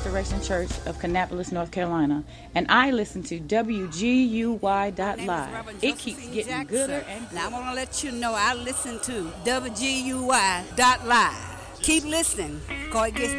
Resurrection Church of Kannapolis, North Carolina, and I listen to WGUY.live. It keeps getting gooder and gooder. Now, I want to let you know I listen to WGUY.live. Keep listening, because it gets